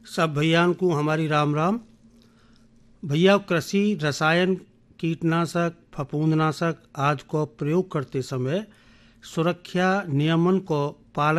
सब भैयान को हमारी राम राम। भैया, कृषि रसायन, कीटनाशक, फफूंदनाशक आदि को प्रयोग करते समय सुरक्षा नियमन को